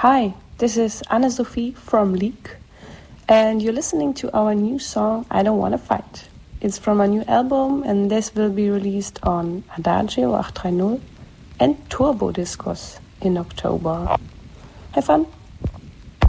Hi, this is Anna-Sophie from Leak, and you're listening to our new song, I Don't Wanna Fight. It's from our new album, and this will be released on Adagio 830 and Turbo Discos in October. Have fun!